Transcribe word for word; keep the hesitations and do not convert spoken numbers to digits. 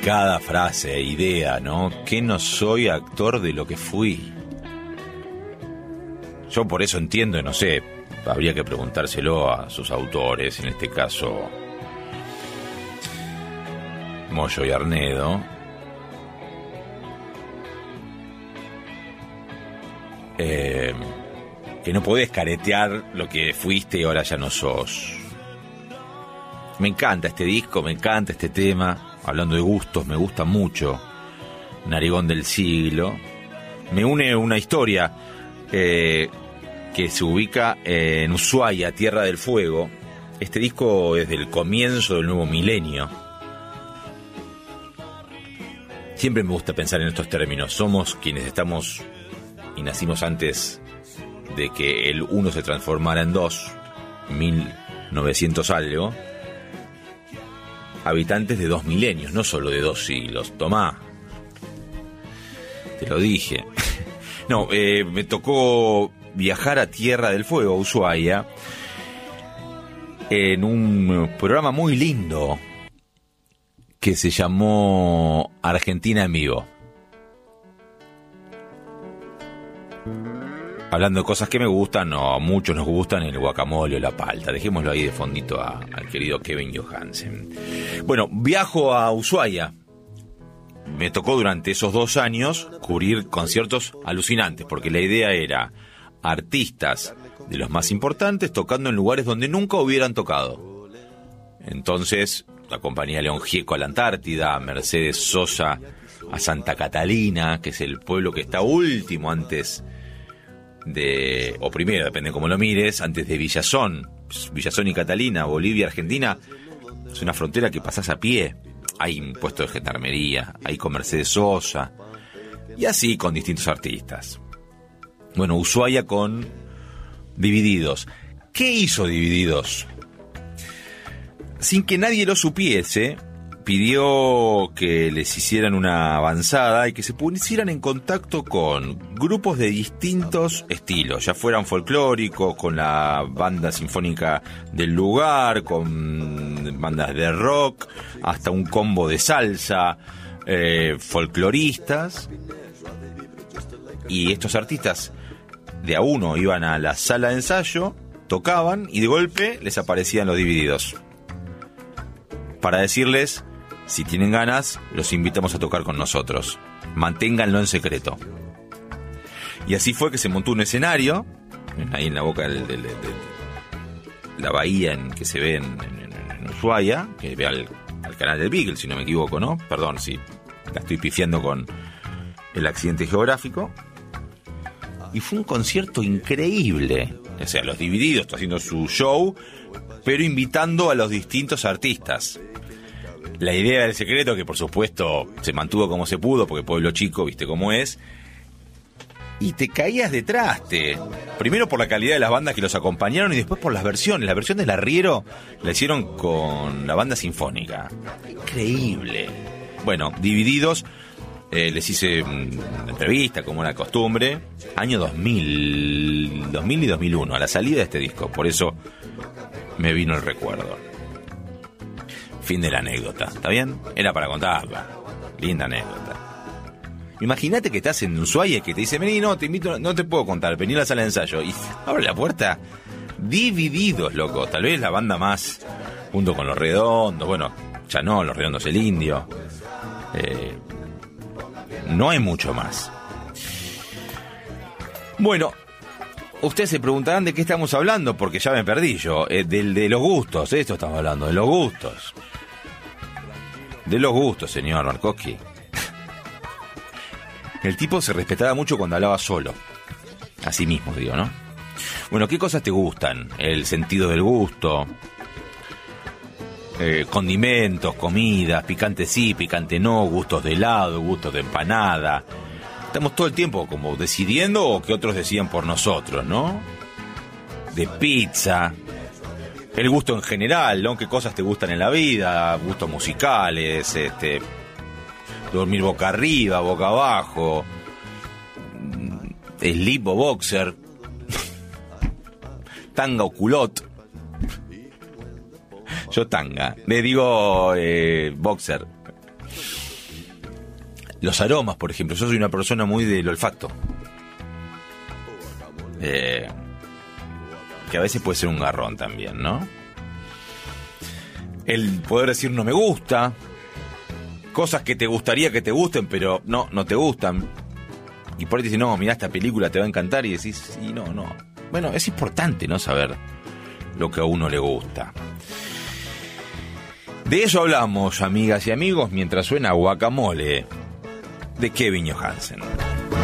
cada frase, idea, ¿no? Que no soy actor de lo que fui. Yo por eso entiendo, no sé, habría que preguntárselo a sus autores, en este caso Moyo y Arnedo. Eh, que no podés caretear lo que fuiste y ahora ya no sos. Me encanta este disco, me encanta este tema. Hablando de gustos, me gusta mucho Narigón del Siglo. Me une una historia eh, que se ubica en Ushuaia, Tierra del Fuego. Este disco es del comienzo del nuevo milenio. Siempre me gusta pensar en estos términos. Somos quienes estamos y nacimos antes de que el uno se transformara en dos, mil novecientos algo. Habitantes de dos milenios, no solo de dos siglos. Tomá, te lo dije. No, eh, me tocó viajar a Tierra del Fuego, a Ushuaia, en un programa muy lindo que se llamó Argentina en Vivo. Hablando de cosas que me gustan, no, a muchos nos gustan el guacamole o la palta. Dejémoslo ahí de fondito a, al querido Kevin Johansen. Bueno, viajo a Ushuaia. Me tocó durante esos dos años cubrir conciertos alucinantes, porque la idea era artistas de los más importantes tocando en lugares donde nunca hubieran tocado. Entonces, acompañé a León Gieco a la Antártida, a Mercedes Sosa a Santa Catalina, que es el pueblo que está último antes de, o primero, depende cómo lo mires, antes de Villazón. Villazón y Catalina, Bolivia, Argentina, es una frontera que pasás a pie. Hay un puesto de gendarmería, hay con Mercedes Sosa, y así con distintos artistas. Bueno, Ushuaia con Divididos. ¿Qué hizo Divididos? Sin que nadie lo supiese, pidió que les hicieran una avanzada y que se pusieran en contacto con grupos de distintos estilos, ya fueran folclóricos, con la banda sinfónica del lugar, con bandas de rock, hasta un combo de salsa, eh, folcloristas. Y estos artistas de a uno iban a la sala de ensayo, tocaban y de golpe les aparecían los Divididos, para decirles: si tienen ganas, los invitamos a tocar con nosotros. Manténganlo en secreto. Y así fue que se montó un escenario, ahí en la boca de, de, de, de la bahía en que se ve en, en, en Ushuaia, que ve al, al canal del Beagle, si no me equivoco, ¿no? Perdón si la estoy pifiando con el accidente geográfico. Y fue un concierto increíble. O sea, los Divididos está haciendo su show, pero invitando a los distintos artistas. La idea del secreto, que por supuesto se mantuvo como se pudo, porque pueblo chico, viste cómo es, y te caías de traste. Primero por la calidad de las bandas que los acompañaron y después por las versiones. La versión del Arriero la hicieron con la banda sinfónica. Increíble. Bueno, Divididos, eh, les hice una entrevista, como era costumbre, año dos mil, dos mil y dos mil uno, a la salida de este disco. Por eso me vino el recuerdo. Fin de la anécdota, ¿está bien? Era para contarla. Linda anécdota. Imagínate que estás en Ushuaia y que te dice: vení, no, te invito, no te puedo contar, vení a la sala de ensayo. Y abre la puerta. Divididos, loco. Tal vez la banda más, junto con Los Redondos. Bueno, ya no, Los Redondos el Indio. Eh, no hay mucho más. Bueno, ustedes se preguntarán de qué estamos hablando, porque ya me perdí yo. Eh, del, de los gustos, de esto estamos hablando, de los gustos. De los gustos, señor Markowski. El tipo se respetaba mucho cuando hablaba solo. Así mismo, digo, ¿no? Bueno, ¿qué cosas te gustan? El sentido del gusto. Eh, condimentos, comidas, picante sí, picante no, gustos de helado, gustos de empanada. Estamos todo el tiempo como decidiendo, o que otros decían por nosotros, ¿no? De pizza. El gusto en general, ¿no? ¿Qué cosas te gustan en la vida? Gustos musicales, este... dormir boca arriba, boca abajo, slip o boxer, tanga o culot. Yo tanga, le digo eh, boxer. Los aromas, por ejemplo. Yo soy una persona muy del olfato. Eh, que a veces puede ser un garrón también, ¿no? El poder decir no me gusta. Cosas que te gustaría que te gusten, pero no, no te gustan. Y por ahí te dicen, no, mirá, esta película te va a encantar. Y decís, sí, no, no. Bueno, es importante, ¿no? Saber lo que a uno le gusta. De eso hablamos, amigas y amigos, mientras suena Guacamole de Kevin Johansen.